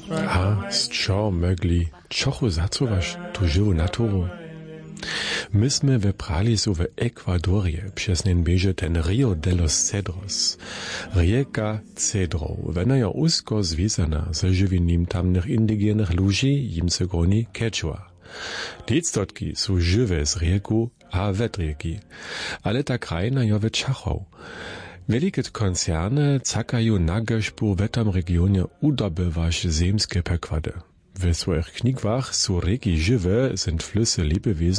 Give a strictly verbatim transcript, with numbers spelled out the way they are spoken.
A z čo mogli čochu zacować tu żywą naturę? Myśmy wyprali su w Ekwadorie, przez nen bieže ten Rio de los Cedros. Rieka Cedrov, wena je usko związana ze żywieniem tamnych indygenych ludzi, jim se groni Quechua. Dectotki su żywe z rieku a wet rieki, ale ta krajina je wyczachał. Wielkie koncerny cakają na geszpu w tym regionie udobywać ziemskie pokłady. W swoich knigach su rieki żywe, sind flüsse lebewesen